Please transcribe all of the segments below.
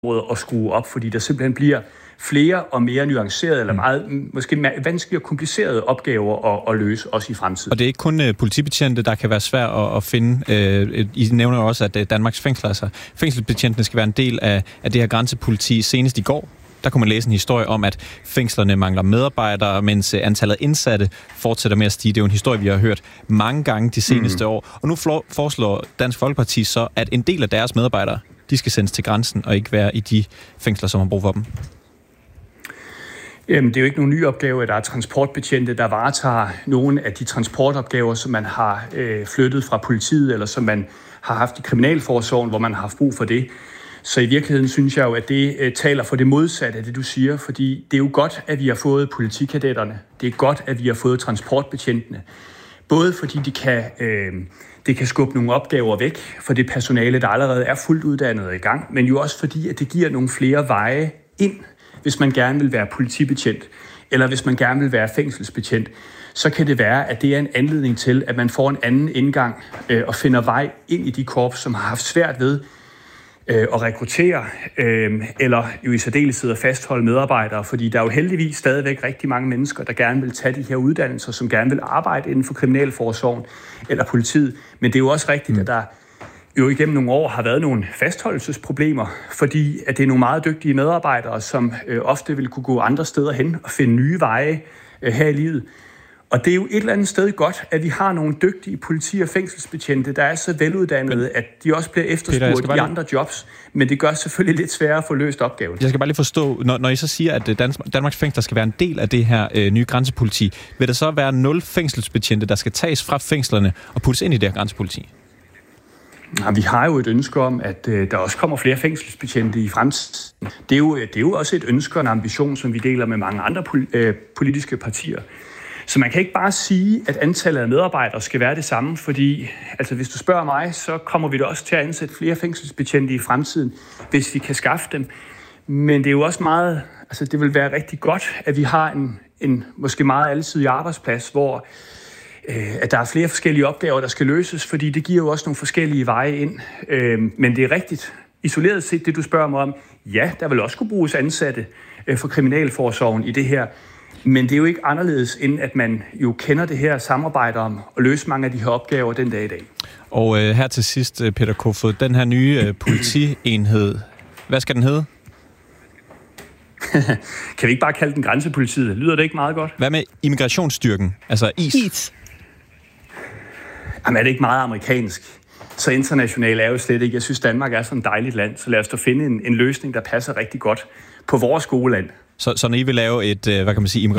at skrue op, fordi der simpelthen bliver flere og mere nuancerede, eller meget måske vanskelige og komplicerede opgaver at løse, også i fremtiden. Og det er ikke kun politibetjente, der kan være svært at finde. I nævner også, at Danmarks fængsler, altså fængselsbetjentene skal være en del af det her grænsepoliti. Senest i går, der kunne man læse en historie om, at fængslerne mangler medarbejdere, mens antallet af indsatte fortsætter med at stige. Det er jo en historie, vi har hørt mange gange de seneste år. Og nu foreslår Dansk Folkeparti så, at en del af deres medarbejdere, de skal sendes til grænsen og ikke være i de fængsler, som har brug for dem. Jamen, det er jo ikke nogen ny opgave, at der er transportbetjente, der varetager nogle af de transportopgaver, som man har flyttet fra politiet, eller som man har haft i kriminalforsorgen, hvor man har haft brug for det. Så i virkeligheden synes jeg jo, at det taler for det modsatte af det, du siger, fordi det er jo godt, at vi har fået politikadetterne. Det er godt, at vi har fået transportbetjentene. Både fordi det kan skubbe nogle opgaver væk for det personale, der allerede er fuldt uddannet og i gang, men jo også fordi, at det giver nogle flere veje ind, hvis man gerne vil være politibetjent, eller hvis man gerne vil være fængselsbetjent, så kan det være, at det er en anledning til, at man får en anden indgang og finder vej ind i de korps, som har haft svært ved at rekruttere, eller jo i særdeleshed at fastholde medarbejdere, fordi der er jo heldigvis stadigvæk rigtig mange mennesker, der gerne vil tage de her uddannelser, som gerne vil arbejde inden for kriminalforsorgen eller politiet. Men det er jo også rigtigt, at der jo igennem nogle år har været nogle fastholdelsesproblemer, fordi at det er nogle meget dygtige medarbejdere, som ofte vil kunne gå andre steder hen og finde nye veje her i livet. Og det er jo et eller andet sted godt, at vi har nogle dygtige politi- og fængselsbetjente, der er så veluddannede, at de også bliver efterspurgt i andre jobs. Men det gør selvfølgelig lidt sværere at få løst opgaven. Jeg skal bare lige forstå, når I så siger, at Danmarks fængsler skal være en del af det her nye grænsepoliti, vil der så være 0 fængselsbetjente, der skal tages fra fængslerne og puttes ind i det her grænsepoliti? Ja, vi har jo et ønske om, at der også kommer flere fængselsbetjente i fremtiden. Det er jo også et ønske og en ambition, som vi deler med mange andre politiske partier. Så man kan ikke bare sige, at antallet af medarbejdere skal være det samme, fordi altså, hvis du spørger mig, så kommer vi da også til at ansætte flere fængselsbetjente i fremtiden, hvis vi kan skaffe dem. Men det er jo også meget, altså det vil være rigtig godt, at vi har en måske meget alsidig arbejdsplads, hvor at der er flere forskellige opgaver, der skal løses, fordi det giver jo også nogle forskellige veje ind. Men det er rigtigt, isoleret set, det du spørger mig om, ja, der vil også kunne bruges ansatte for kriminalforsorgen i det her. Men det er jo ikke anderledes, end at man jo kender det her samarbejde om at løse mange af de her opgaver den dag i dag. Og her til sidst, Peter Kofod, den her nye politienhed, hvad skal den hedde? Kan vi ikke bare kalde den grænsepolitiet? Lyder det ikke meget godt? Hvad med immigrationsstyrken? Altså IS? Jamen er det ikke meget amerikansk? Så international er jo slet ikke. Jeg synes, Danmark er sådan et dejligt land, så lad os da finde en løsning, der passer rigtig godt på vores gode land. Så når I vil lave et, hvad kan man sige,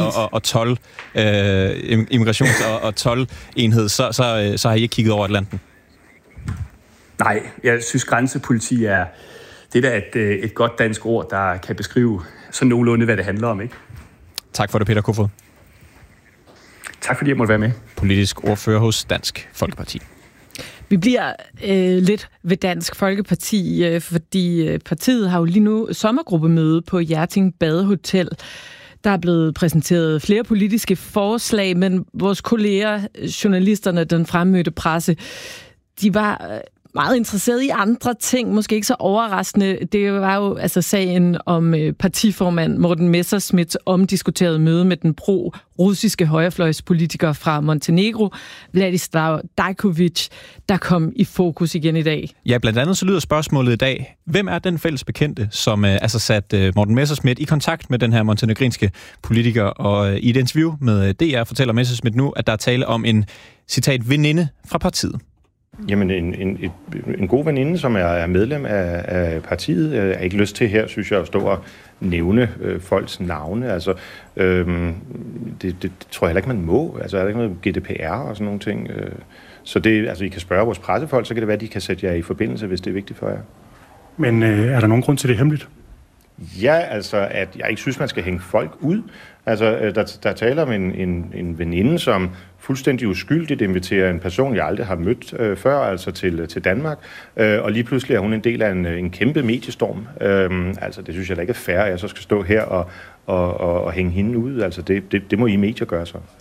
immigrations- og toldenhed, så har I ikke kigget over Atlanten? Nej, jeg synes grænsepoliti er det der et godt dansk ord, der kan beskrive sådan nogenlunde, hvad det handler om, ikke? Tak for det, Peter Kofod. Tak fordi jeg måtte være med. Politisk ordfører hos Dansk Folkeparti. Vi bliver lidt ved Dansk Folkeparti, fordi partiet har jo lige nu sommergruppemøde på Hjerting Badehotel. Der er blevet præsenteret flere politiske forslag, men vores kolleger, journalisterne, den fremmødte presse, de var meget interesseret i andre ting, måske ikke så overraskende. Det var jo altså sagen om partiformand Morten Messerschmidts omdiskuterede møde med den pro-russiske højrefløjspolitiker fra Montenegro, Vladislav Dajkovic, der kom i fokus igen i dag. Ja, blandt andet så lyder spørgsmålet i dag, hvem er den fælles bekendte, som altså satte Morten Messerschmidt i kontakt med den her montenegrinske politiker, og i et interview med DR fortæller Messerschmidt nu, at der er tale om en, citat, veninde fra partiet. Jamen, en god veninde, som er medlem af partiet. Jeg har ikke lyst til her, synes jeg, at stå og nævne folks navne. Altså, det tror jeg heller ikke, man må. Altså, er der ikke noget GDPR og sådan nogle ting? Så det, altså, I kan spørge vores pressefolk, så kan det være, at de kan sætte jer i forbindelse, hvis det er vigtigt for jer. Men er der nogen grund til det hemmeligt? Ja, altså, at jeg ikke synes, man skal hænge folk ud. Altså, der taler om en veninde, som fuldstændig uskyldigt inviterer en person, jeg aldrig har mødt før, altså til Danmark. Og lige pludselig er hun en del af en kæmpe mediestorm. Altså, det synes jeg da ikke er fair, at jeg så skal stå her og hænge hende ud. Altså, det må I medier gøre så.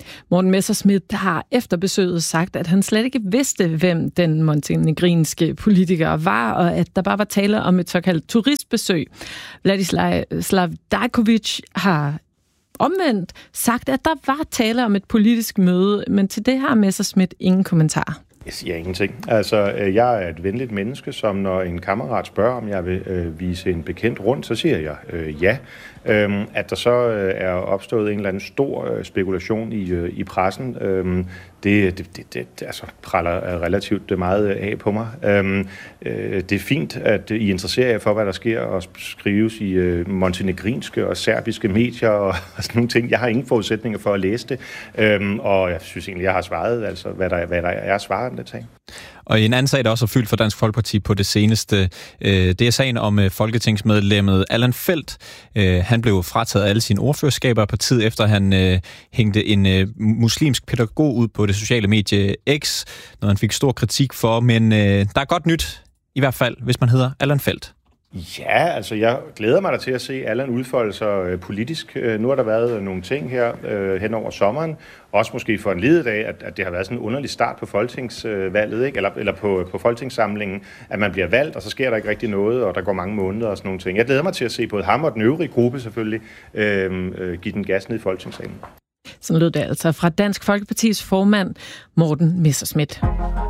Morten Messerschmidt har efter besøget sagt, at han slet ikke vidste, hvem den montenegrinske politiker var, og at der bare var tale om et såkaldt turistbesøg. Vladislav Dajkovic har omvendt sagt, at der var tale om et politisk møde, men til det har Messerschmidt ingen kommentar. Jeg siger ingenting. Altså, jeg er et venligt menneske, som når en kammerat spørger, om jeg vil vise en bekendt rundt, så siger jeg ja. At der så er opstået en eller anden stor spekulation i pressen, det altså praller relativt meget af på mig. Det er fint, at I interesserer jer for, hvad der sker og skrives i montenegrinske og serbiske medier og sådan nogle ting. Jeg har ingen forudsætninger for at læse det, og jeg synes egentlig, jeg har svaret, altså hvad der er svaret det tag. Og en anden sag, der også er fyldt for Dansk Folkeparti på det seneste, det er sagen om folketingsmedlemmet Allan Feldt. Han blev frataget alle sine ordførerskaber af partiet, efter han hængte en muslimsk pædagog ud på det sociale medie X, når han fik stor kritik for. Men der er godt nyt, i hvert fald, hvis man hedder Allan Feldt. Ja, altså jeg glæder mig da til at se Allan udfolde sig politisk. Nu har der været nogle ting her hen over sommeren, også måske for en ledet af, at det har været sådan en underlig start på folketingsvalget, ikke? Eller på folketingssamlingen, at man bliver valgt, og så sker der ikke rigtig noget, og der går mange måneder og sådan nogle ting. Jeg glæder mig til at se både ham og den øvrige gruppe selvfølgelig give den gas ned i folketingssalen. Sådan lød det altså fra Dansk Folkepartis formand Morten Messerschmidt.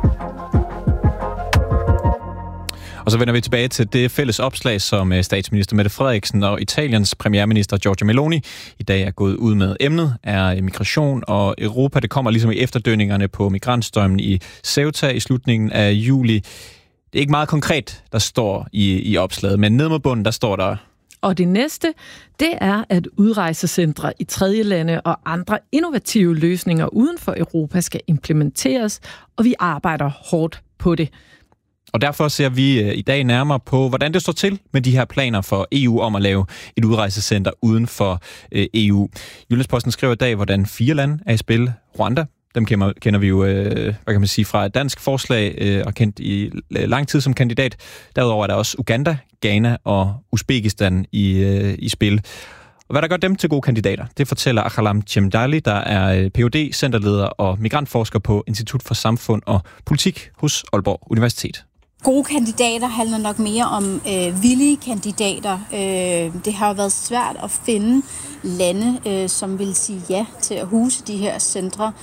Og så vender vi tilbage til det fælles opslag, som statsminister Mette Frederiksen og Italiens premierminister Giorgia Meloni i dag er gået ud med. Emnet er migration og Europa. Det kommer ligesom i efterdønningerne på migrantstrømmen i Ceuta i slutningen af juli. Det er ikke meget konkret, der står i opslaget, men ned mod bunden, der står der: Og det næste, det er, at udrejsecentre i tredje lande og andre innovative løsninger uden for Europa skal implementeres, og vi arbejder hårdt på det. Og derfor ser vi i dag nærmere på, hvordan det står til med de her planer for EU om at lave et udrejsecenter uden for EU. Jyllands-Posten skriver i dag, hvordan 4 lande er i spil. Rwanda, dem kender vi jo hvad kan man sige, fra et dansk forslag og kendt i lang tid som kandidat. Derudover er der også Uganda, Ghana og Uzbekistan i spil. Og hvad der gør dem til gode kandidater, det fortæller Akhalam Chemdali, der er Ph.D., centerleder og migrantforsker på Institut for Samfund og Politik hos Aalborg Universitet. Gode kandidater handler nok mere om villige kandidater. Det har jo været svært at finde lande, som vil sige ja til at huse de her centre.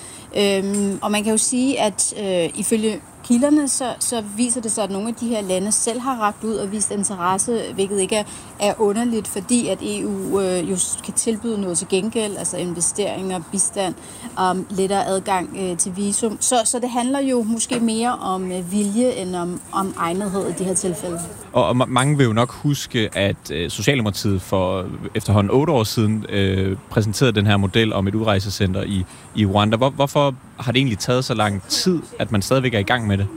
Og man kan jo sige, at ifølge kilderne, så viser det sig, at nogle af de her lande selv har rakt ud og vist interesse, hvilket ikke er underligt, fordi at EU jo kan tilbyde noget til gengæld, altså investeringer, bistand, lettere adgang til visum. Så det handler jo måske mere om vilje end om egnethed i de her tilfælde. Og mange vil jo nok huske, at Socialdemokratiet for efterhånden 8 år siden præsenterede den her model om et udrejsecenter i Rwanda. Hvorfor har det egentlig taget så lang tid, at man stadigvæk er i gang med det?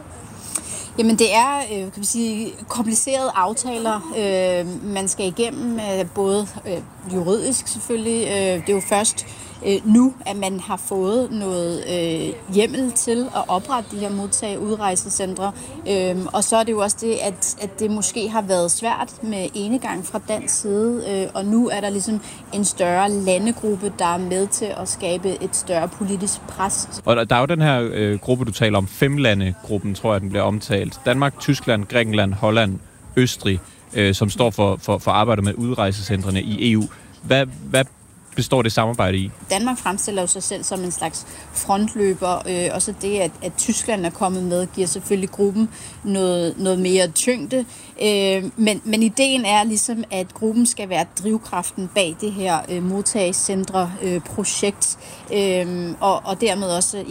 Jamen det er, kan vi sige, komplicerede aftaler, man skal igennem, både juridisk selvfølgelig. Det er jo først nu, at man har fået noget hjemmel til at oprette de her udrejsecentre. Og så er det jo også det, at det måske har været svært med enegang fra dansk side, og nu er der ligesom en større landegruppe, der er med til at skabe et større politisk pres. Og der er jo den her gruppe, du taler om, 5-lande-gruppen, tror jeg, den bliver omtalt. Danmark, Tyskland, Grækenland, Holland, Østrig, som står for arbejdet med udrejsecentrene i EU. Hvad består det samarbejde i? Danmark fremstiller jo sig selv som en slags frontløber, og så det, at Tyskland er kommet med, giver selvfølgelig gruppen noget mere tyngde. Men ideen er ligesom, at gruppen skal være drivkraften bag det her modtagecentre-projekt, og dermed også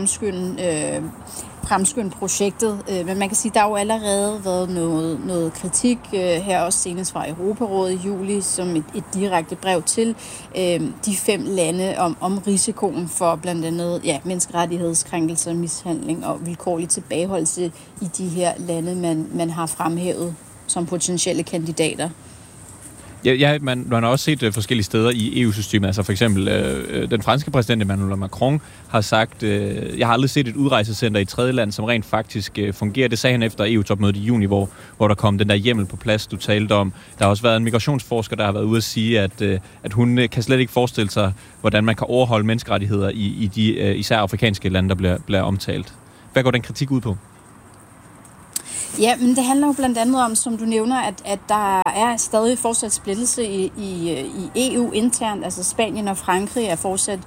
fremskynde projektet. Men man kan sige, at der har jo allerede været noget kritik her også senest fra Europarådet i juli, som et direkte brev til de 5 lande om risikoen for blandt andet menneskerettighedskrænkelser, mishandling og vilkårlig tilbageholdelse i de her lande, man har fremhævet som potentielle kandidater. Ja, man har også set forskellige steder i EU-systemet. Altså for eksempel den franske præsident Emmanuel Macron har sagt, jeg har aldrig set et udrejsecenter i et tredje land, som rent faktisk fungerer. Det sagde han efter EU-topmødet i juni, hvor der kom den der hjemmel på plads, du talte om. Der har også været en migrationsforsker, der har været ude at sige, at hun kan slet ikke forestille sig, hvordan man kan overholde menneskerettigheder i de især afrikanske lande, der bliver omtalt. Hvad går den kritik ud på? Ja, men det handler jo blandt andet om, som du nævner, at der er stadig fortsat splittelse i EU internt. Altså Spanien og Frankrig er fortsat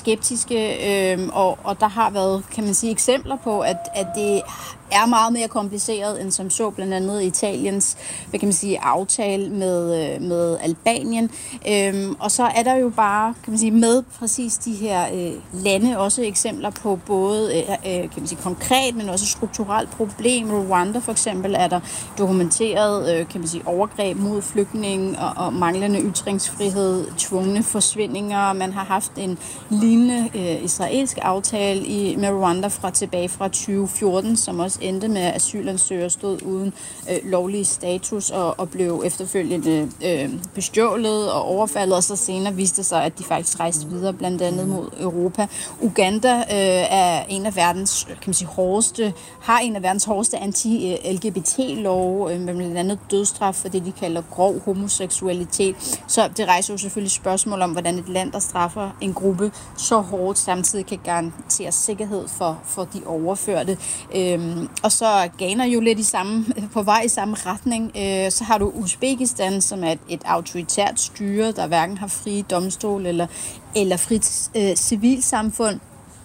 skeptiske, og der har været, kan man sige, eksempler på, at det er meget mere kompliceret end som så blandt andet Italiens, hvad kan man sige, aftale med Albanien. Og så er der jo bare, kan man sige, med præcis de her lande også eksempler på både kan man sige, konkret, men også strukturelt problem. Rwanda for eksempel er der dokumenteret, kan man sige, overgreb mod flygtninge og manglende ytringsfrihed, tvungne forsvindinger. Man har haft en lignende israelsk aftale med Rwanda tilbage fra 2014, som også endte med, at asylansøgere stod uden lovlig status og blev efterfølgende bestjålet og overfaldet, og så senere viste sig, at de faktisk rejste videre, blandt andet mod Europa. Uganda er en af verdens, kan man sige, hårdeste anti-LGBT-love, med blandt andet dødsstraf for det, de kalder grov homoseksualitet. Så det rejser jo selvfølgelig spørgsmål om, hvordan et land, der straffer en gruppe så hårdt, samtidig kan garantere sikkerhed for de overførte. Og så er Ghana jo lidt på vej i samme retning. Så har du Uzbekistan, som er et autoritært styre, der hverken har frie domstole eller frit civilsamfund.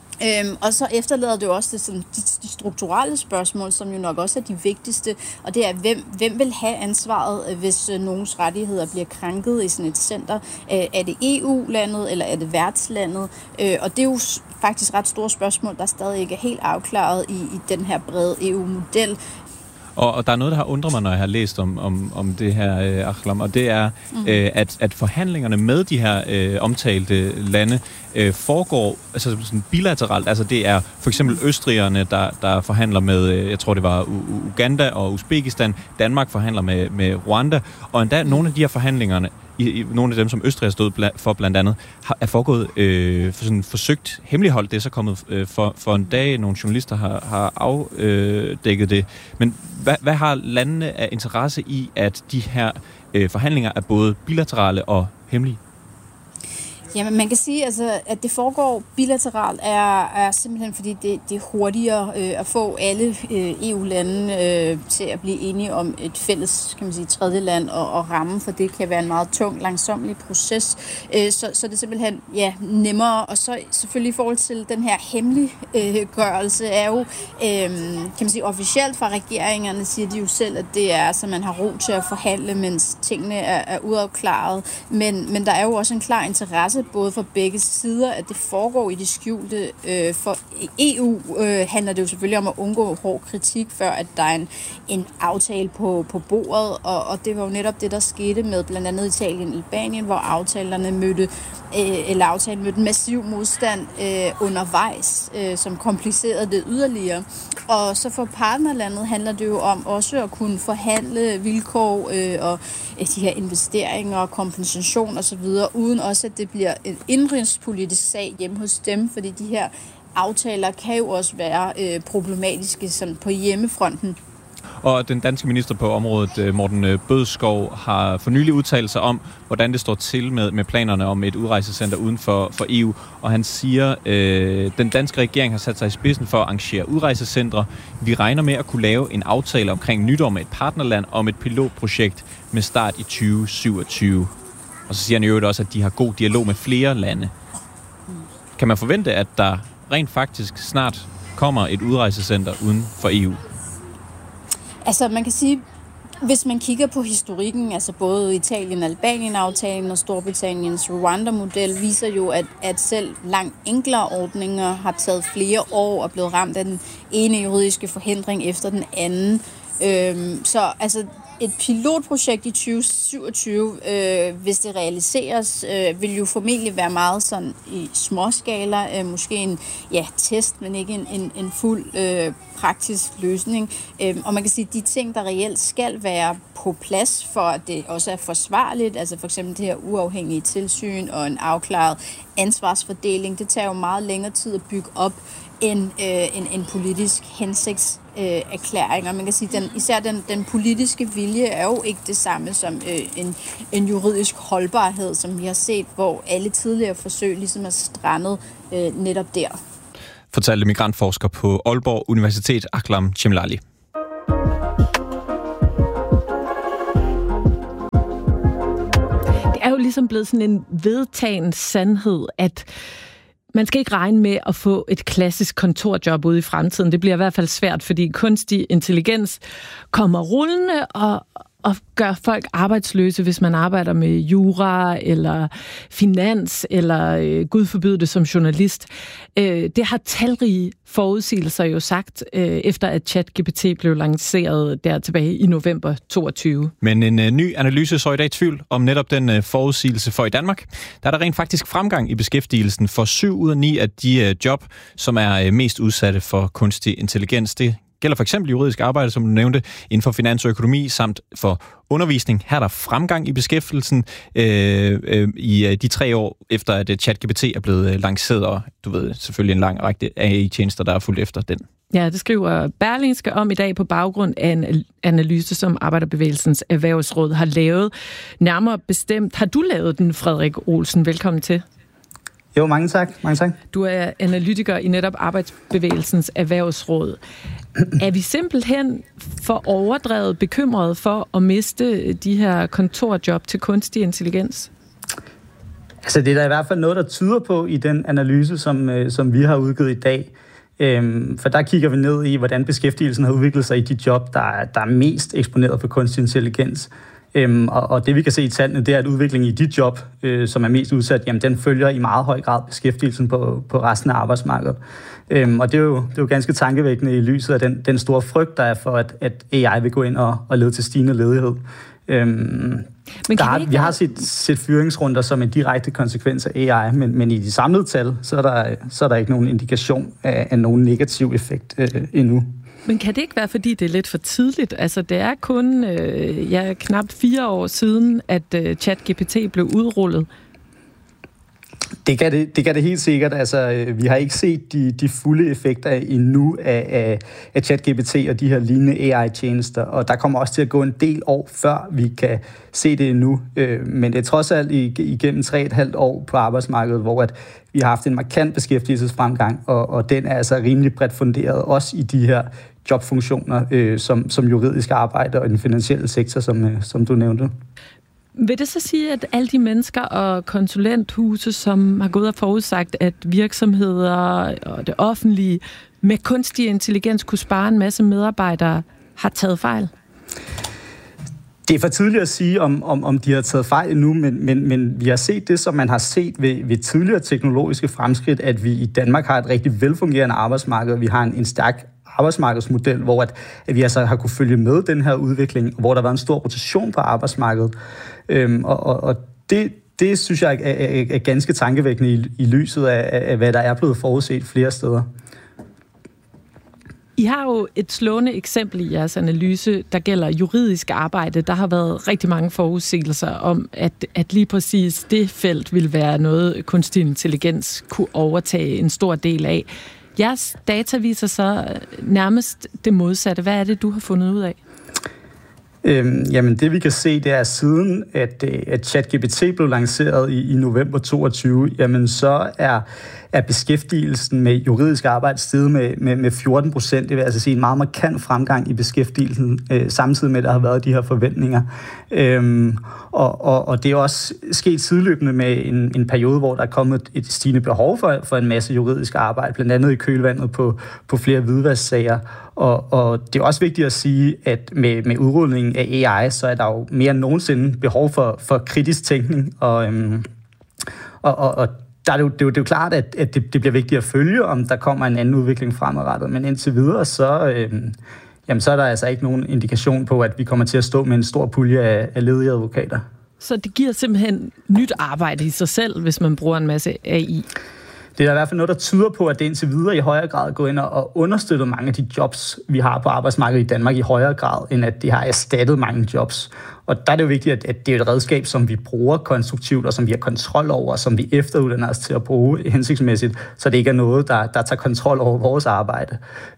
Og så efterlader det jo også de strukturelle spørgsmål, som jo nok også er de vigtigste, og det er, hvem vil have ansvaret, hvis nogens rettigheder bliver krænket i sådan et center? Er det EU-landet, eller er det værtslandet? Og det er jo faktisk ret store spørgsmål, der stadig ikke er helt afklaret i den her brede EU-model. Og der er noget, der har undret mig, når jeg har læst om det her, Akhlem, og det er, at forhandlingerne med de her omtalte lande foregår altså sådan bilateralt. Altså det er for eksempel østrigerne, der forhandler med, jeg tror det var Uganda og Uzbekistan. Danmark forhandler med Rwanda, og endda nogle af de her forhandlingerne, nogle af dem, som Østrig har stået for blandt andet, er foregået forsøgt hemmeligholdt. Det er så kommet for en dag, nogle journalister har afdækket det. Men hvad har landene af interesse i, at de her forhandlinger er både bilaterale og hemmelige? Jamen, man kan sige, altså, at det foregår bilateralt er simpelthen, fordi det er hurtigere at få alle EU-lande til at blive enige om et fælles, kan man sige, tredje land, og ramme for det kan være en meget tung, langsomlig proces. Så det er simpelthen nemmere. Og så selvfølgelig i forhold til den her hemmeliggørelse er jo, kan man sige, officielt fra regeringerne siger de jo selv, at det er, så man har ro til at forhandle, mens tingene er uafklaret. Men der er jo også en klar interesse både for begge sider, at det foregår i det skjulte. For EU handler det jo selvfølgelig om at undgå hård kritik, før at der er en aftale på bordet, og det var jo netop det, der skete med blandt andet Italien og Albanien, hvor aftalen mødte massiv modstand undervejs, som komplicerede det yderligere. Og så for partnerlandet handler det jo om også at kunne forhandle vilkår og de her investeringer og kompensation osv., uden også, at det bliver en indrigspolitisk sag hjemme hos dem, fordi de her aftaler kan jo også være problematiske sådan på hjemmefronten. Og den danske minister på området, Morten Bødskov, har for nylig udtalt sig om, hvordan det står til med planerne om et udrejsecenter uden for EU. Og han siger, den danske regering har sat sig i spidsen for at arrangere udrejsecentre. Vi regner med at kunne lave en aftale omkring nytår med et partnerland om et pilotprojekt med start i 2027. Og så siger han jo også, at de har god dialog med flere lande. Kan man forvente, at der rent faktisk snart kommer et udrejsecenter uden for EU? Altså, man kan sige, hvis man kigger på historikken, altså både Italien-Albanien-aftalen og Storbritanniens Rwanda-model, viser jo, at selv langt enklere ordninger har taget flere år og blevet ramt af den ene juridiske forhindring efter den anden. Så altså, Et pilotprojekt i 2027, hvis det realiseres, vil jo formentlig være meget sådan i småskala, måske en test, men ikke en fuld praktisk løsning. Og man kan sige, at de ting, der reelt skal være på plads, for at det også er forsvarligt, altså for eksempel det her uafhængige tilsyn og en afklaret ansvarsfordeling, det tager jo meget længere tid at bygge op end en politisk hensigtserklæring. Og man kan sige, især den politiske vilje er jo ikke det samme som en juridisk holdbarhed, som vi har set, hvor alle tidligere forsøg ligesom er strandet netop der. Fortalte migrantforsker på Aalborg Universitet, Aklam Chemlali. Det er jo ligesom blevet sådan en vedtagen sandhed, at man skal ikke regne med at få et klassisk kontorjob ude i fremtiden. Det bliver i hvert fald svært, fordi kunstig intelligens kommer rullende og gør folk arbejdsløse, hvis man arbejder med jura eller finans eller Gud forbyde det som journalist. Det har talrige forudsigelser jo sagt, efter at ChatGPT blev lanceret der tilbage i november 2022. Men en ny analyse så i dag tvivl om netop den forudsigelse, for i Danmark der er der rent faktisk fremgang i beskæftigelsen for 7 ud af 9 af de job, som er mest udsatte for kunstig intelligens. Det gælder for eksempel juridisk arbejde, som du nævnte, inden for finans og økonomi, samt for undervisning. Her er der fremgang i beskæftigelsen i de 3 år, efter at ChatGPT er blevet lanceret, og du ved selvfølgelig en lang række AI-tjenester, der er fulgt efter den. Ja, det skriver Berlingske om i dag på baggrund af en analyse, som Arbejderbevægelsens Erhvervsråd har lavet. Nærmere bestemt har du lavet den, Frederik Olsen. Velkommen til. Jo, mange tak. Du er analytiker i netop Arbejdsbevægelsens Erhvervsråd. Er vi simpelthen for overdrevet bekymrede for at miste de her kontorjob til kunstig intelligens? Altså, det er der i hvert fald noget, der tyder på i den analyse, som vi har udgivet i dag. For der kigger vi ned i, hvordan beskæftigelsen har udviklet sig i de job, der er mest eksponeret for kunstig intelligens. Og det vi kan se i tallene, det er, at udviklingen i de job, som er mest udsat, jamen den følger i meget høj grad beskæftigelsen på resten af arbejdsmarkedet. Og det er jo ganske tankevækkende i lyset af den store frygt, der er for, at AI vil gå ind og lede til stigende ledighed. Vi har set fyringsrunder som en direkte konsekvens af AI, men i de samlede tal, så er der ikke nogen indikation af nogen negativ effekt endnu. Men kan det ikke være, fordi det er lidt for tidligt? Altså, det er kun knap 4 år siden, at ChatGPT blev udrullet. Det kan det helt sikkert. Altså, vi har ikke set de fulde effekter endnu af ChatGPT og de her lignende AI-tjenester, og der kommer også til at gå en del år, før vi kan se det endnu. Men det er trods alt igennem 3,5 år på arbejdsmarkedet, hvor at vi har haft en markant beskæftigelsesfremgang, og den er altså rimelig bredt funderet, også i de her jobfunktioner, som juridisk arbejde og i den finansielle sektor, som du nævnte. Vil det så sige, at alle de mennesker og konsulenthuse, som har gået og forudsagt, at virksomheder og det offentlige med kunstig intelligens kunne spare en masse medarbejdere, har taget fejl? Det er for tidligt at sige, om de har taget fejl endnu, men vi har set det, som man har set ved tidligere teknologiske fremskridt, at vi i Danmark har et rigtig velfungerende arbejdsmarked. Vi har en stærk arbejdsmarkedsmodel, hvor at vi altså har kunne følge med den her udvikling, hvor der har været en stor rotation på arbejdsmarkedet. Og det synes jeg er ganske tankevækkende i lyset af, hvad der er blevet forudset flere steder. I har jo et slående eksempel i jeres analyse, der gælder juridisk arbejde. Der har været rigtig mange forudsigelser om, at lige præcis det felt vil være noget, kunstig intelligens kunne overtage en stor del af. Jeres data viser så nærmest det modsatte. Hvad er det, du har fundet ud af? Jamen det vi kan se, det er siden, at ChatGPT blev lanceret i november 2022, jamen så er beskæftigelsen med juridisk arbejde steget med 14%. Det vil altså sige en meget markant fremgang i beskæftigelsen, samtidig med, at der har været de her forventninger. Og det er også sket sideløbende med en periode, hvor der er kommet et stigende behov for en masse juridisk arbejde, blandt andet i kølvandet på flere hvidvasksager. Og det er også vigtigt at sige, at med udrulningen af AI, så er der jo mere end nogensinde behov for kritisk tænkning. Og der er det er jo klart, at det bliver vigtigt at følge, om der kommer en anden udvikling fremadrettet. Men indtil videre, så jamen så er der altså ikke nogen indikation på, at vi kommer til at stå med en stor pulje af ledige advokater. Så det giver simpelthen nyt arbejde i sig selv, hvis man bruger en masse AI? Det er i hvert fald noget, der tyder på, at det indtil videre i højere grad går ind og understøtter mange af de jobs, vi har på arbejdsmarkedet i Danmark i højere grad, end at det har erstattet mange jobs. Og der er det jo vigtigt, at det er et redskab, som vi bruger konstruktivt, og som vi har kontrol over, og som vi efteruddanner os til at bruge hensigtsmæssigt, så det ikke er noget, der tager kontrol over vores arbejde.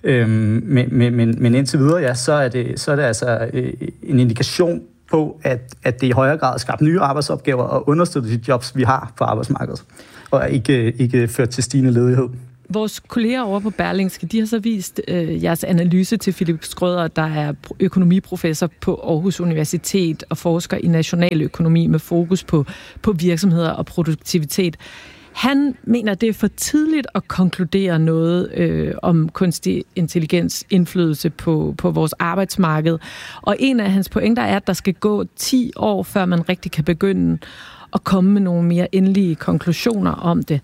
Men indtil videre, ja, så er det altså en indikation på, at det i højere grad skaber nye arbejdsopgaver og understøtter de jobs, vi har på arbejdsmarkedet, og ikke ført til stigende ledighed. Vores kolleger over på Berlingske, de har så vist jeres analyse til Philip Schrøder, der er økonomiprofessor på Aarhus Universitet og forsker i nationaløkonomi med fokus på virksomheder og produktivitet. Han mener, det er for tidligt at konkludere noget om kunstig intelligens indflydelse på vores arbejdsmarked. Og en af hans pointer er, at der skal gå 10 år, før man rigtig kan begynde at komme med nogle mere endelige konklusioner om det.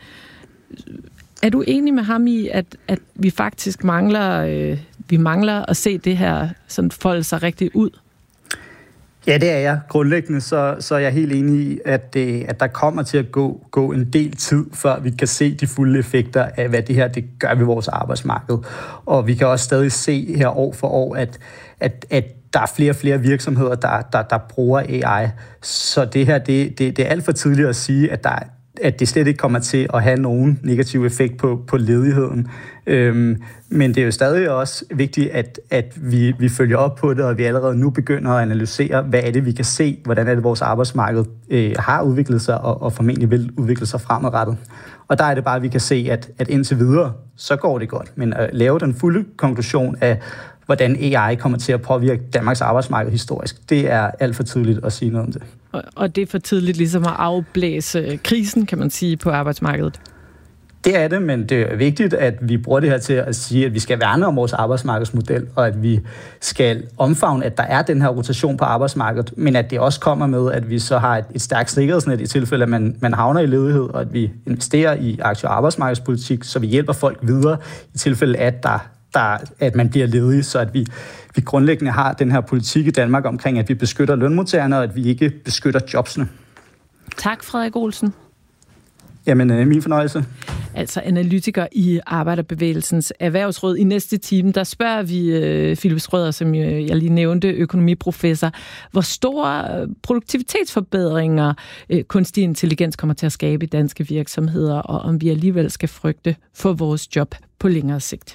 Er du enig med ham i, at vi faktisk mangler at se det her sådan folde sig rigtig ud? Ja, det er jeg. Grundlæggende så er jeg helt enig i, at der kommer til at gå en del tid, før vi kan se de fulde effekter af, hvad det her det gør ved vores arbejdsmarked. Og vi kan også stadig se her år for år, at der er flere og flere virksomheder, der bruger AI. Så det her, det er alt for tidligt at sige, at det slet ikke kommer til at have nogen negativ effekt på ledigheden. Men det er jo stadig også vigtigt, at vi følger op på det, og vi allerede nu begynder at analysere, hvad er det, vi kan se, hvordan er det, vores arbejdsmarked har udviklet sig, og formentlig vil udvikle sig fremadrettet. Og der er det bare, at vi kan se, at indtil videre, så går det godt. Men at lave den fulde konklusion af, hvordan AI kommer til at påvirke Danmarks arbejdsmarked historisk, det er alt for tidligt at sige noget om det. Og det er for tidligt ligesom at afblæse krisen, kan man sige, på arbejdsmarkedet? Det er det, men det er vigtigt, at vi bruger det her til at sige, at vi skal værne om vores arbejdsmarkedsmodel, og at vi skal omfavne, at der er den her rotation på arbejdsmarkedet, men at det også kommer med, at vi så har et stærkt sikkerhedsnet i tilfælde, at man havner i ledighed, og at vi investerer i aktiv arbejdsmarkedspolitik, så vi hjælper folk videre i tilfælde, at man bliver ledig, så at vi grundlæggende har den her politik i Danmark omkring, at vi beskytter lønmodtagerne, og at vi ikke beskytter jobsene. Tak, Frederik Olsen. Jamen, min fornøjelse. Altså analytiker i Arbejderbevægelsens Erhvervsråd. I næste time, der spørger vi Philip Schrøder, som jeg lige nævnte, økonomiprofessor, hvor store produktivitetsforbedringer kunstig intelligens kommer til at skabe i danske virksomheder, og om vi alligevel skal frygte for vores job på længere sigt.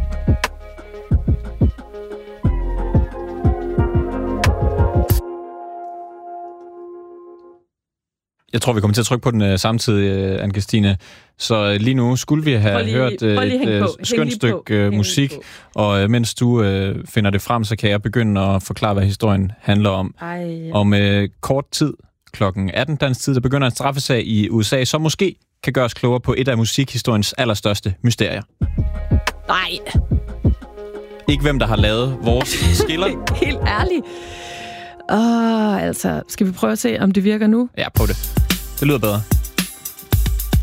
Jeg tror, vi kommer til at trykke på den samtidig, Anne-Christine. Så lige nu skulle vi have hørt et skønt stykke musik, og mens du finder det frem, så kan jeg begynde at forklare, hvad historien handler om. Om kort tid, klokken 18 dansk tid, der begynder en straffesag i USA, som måske kan gøre os klogere på et af musikhistoriens allerstørste mysterier. Nej. Ikke hvem, der har lavet vores skiller. Helt ærligt. Altså, skal vi prøve at se, om det virker nu? Ja, prøv det. Det lyder bedre.